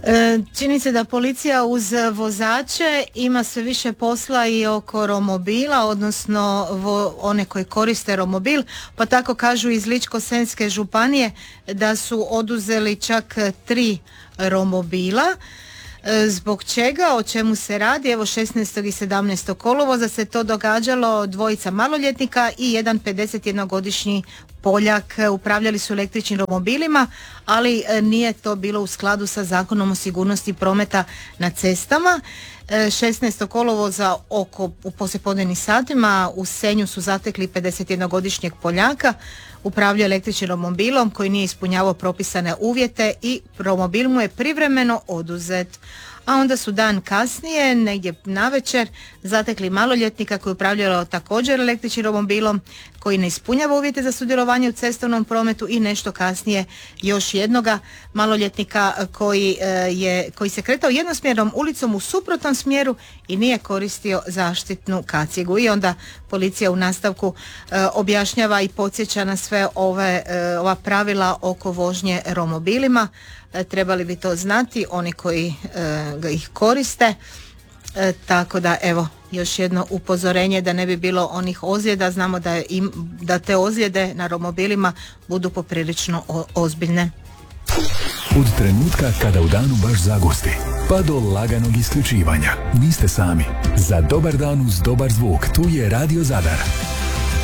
Čini se da policija uz vozače ima sve više posla i oko romobila, odnosno one koji koriste romobil, pa tako kažu iz Ličko-senjske županije da su oduzeli čak 3 romobila. Zbog čega, o čemu se radi? Evo 16. i 17. kolovoza se to događalo, 2 maloljetnika i jedan 51-godišnji Poljak upravljali su električnim romobilima, ali nije to bilo u skladu sa Zakonom o sigurnosti prometa na cestama. 16. kolovoza u poslijepodnevnim satima u Senju su zatekli 51-godišnjeg Poljaka, upravljao električnim romobilom koji nije ispunjavao propisane uvjete i romobil mu je privremeno oduzet. A onda su dan kasnije, negdje navečer, zatekli maloljetnika koji je upravljao također električnim romobilom koji ne ispunjava uvjete za sudjelovanje u cestovnom prometu i nešto kasnije još jednoga maloljetnika koji se kretao jednosmjernom ulicom u suprotnom smjeru i nije koristio zaštitnu kacigu. I onda policija u nastavku objašnjava i podsjeća na sve ova pravila oko vožnje romobilima. Trebali bi to znati oni koji ih koriste, tako da evo još jedno upozorenje da ne bi bilo onih ozljeda. Znamo da te ozljede na romobilima budu poprilično ozbiljne. Od trenutka kada u danu baš zagusti pa do laganog isključivanja niste sami. Za dobar dan uz dobar zvuk tu je Radio Zadar.